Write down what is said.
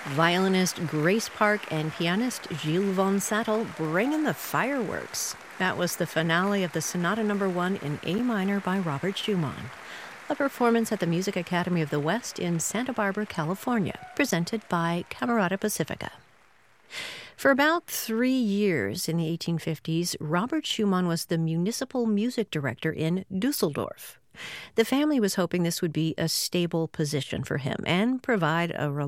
Violinist Grace Park and pianist Gilles von Sattel bring in the fireworks. That was the finale of the Sonata No. 1 in A minor by Robert Schumann, a performance at the Music Academy of the West in Santa Barbara, California, presented by Camerata Pacifica. For about 3 years in the 1850s, Robert Schumann was the municipal music director in Dusseldorf. The family was hoping this would be a stable position for him and provide a